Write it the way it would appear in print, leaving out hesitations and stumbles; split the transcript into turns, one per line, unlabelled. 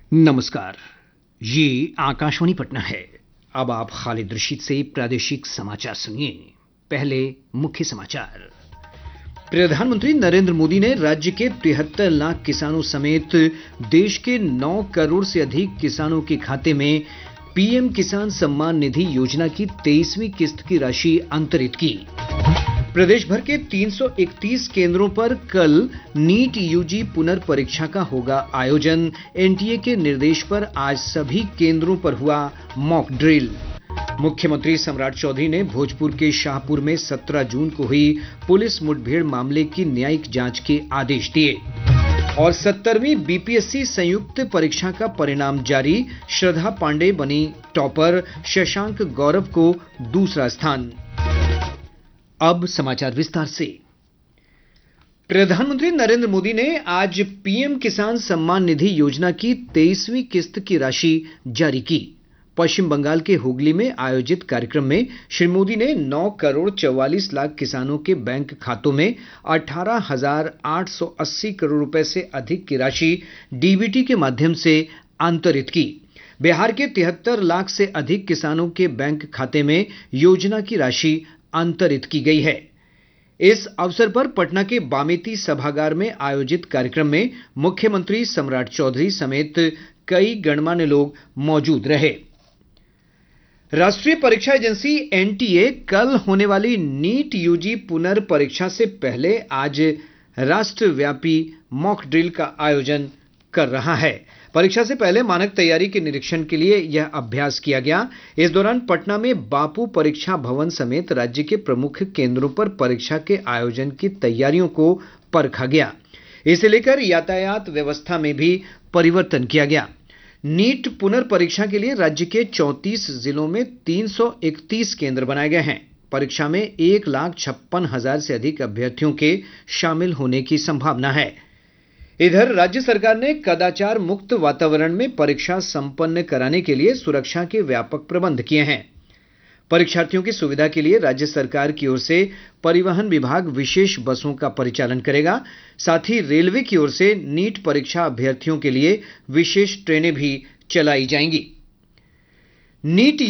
नमस्कार। ये आकाशवाणी पटना है। अब आप खालिद रशीद से प्रादेशिक समाचार सुनिए। पहले मुख्य समाचार। प्रधानमंत्री नरेंद्र मोदी ने राज्य के 73 लाख किसानों समेत देश के 9 करोड़ से अधिक किसानों के खाते में पीएम किसान सम्मान निधि योजना की 23वीं किस्त की राशि अंतरित की। प्रदेश भर के 331 केंद्रों पर कल नीट यूजी पुनर्परीक्षा का होगा आयोजन। एनटीए के निर्देश पर आज सभी केंद्रों पर हुआ मॉक ड्रिल। मुख्यमंत्री सम्राट चौधरी ने भोजपुर के शाहपुर में 17 जून को हुई पुलिस मुठभेड़ मामले की न्यायिक जांच के आदेश दिए। और 70वीं बीपीएससी संयुक्त परीक्षा का परिणाम जारी। श्रद्धा पांडे बनी टॉपर, शशांक गौरव को दूसरा स्थान। अब समाचार विस्तार से। प्रधानमंत्री नरेंद्र मोदी ने आज पीएम किसान सम्मान निधि योजना की 23वीं किस्त की राशि जारी की। पश्चिम बंगाल के हुगली में आयोजित कार्यक्रम में श्री मोदी ने 9 करोड़ 44 लाख किसानों के बैंक खातों में 18,880 करोड़ रुपए से अधिक की राशि डीबीटी के माध्यम से अंतरित की। बिहार के 73 लाख से अधिक किसानों के बैंक खाते में योजना की राशि अंतरित की गई है। इस अवसर पर पटना के बामेती सभागार में आयोजित कार्यक्रम में मुख्यमंत्री सम्राट चौधरी समेत कई गणमान्य लोग मौजूद रहे। राष्ट्रीय परीक्षा एजेंसी एनटीए कल होने वाली नीट यूजी पुनर्परीक्षा से पहले आज राष्ट्रव्यापी मॉक ड्रिल का आयोजन कर रहा है। परीक्षा से पहले मानक तैयारी के निरीक्षण के लिए यह अभ्यास किया गया। इस दौरान पटना में बापू परीक्षा भवन समेत राज्य के प्रमुख केंद्रों पर परीक्षा के आयोजन की तैयारियों को परखा गया। इसे लेकर यातायात व्यवस्था में भी परिवर्तन किया गया। नीट पुनर्परीक्षा के लिए राज्य के 34 जिलों में 331 केंद्र बनाए गए हैं। परीक्षा में 1,56,000 से अधिक अभ्यर्थियों के शामिल होने की संभावना है। इधर राज्य सरकार ने कदाचार मुक्त वातावरण में परीक्षा संपन्न कराने के लिए सुरक्षा के व्यापक प्रबंध किए हैं। परीक्षार्थियों की सुविधा के लिए राज्य सरकार की ओर से परिवहन विभाग विशेष बसों का परिचालन करेगा। साथ ही रेलवे की ओर से नीट परीक्षा अभ्यर्थियों के लिए विशेष ट्रेनें भी चलाई जाएंगी। नीट